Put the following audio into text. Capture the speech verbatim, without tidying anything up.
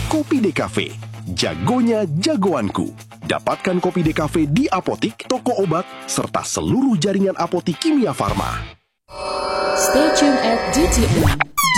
Kopi Decafe. Jagonya jagoanku. Dapatkan Kopi Decafe di apotik, toko obat, serta seluruh jaringan apotik Kimia Farma. Stay tuned at D T M.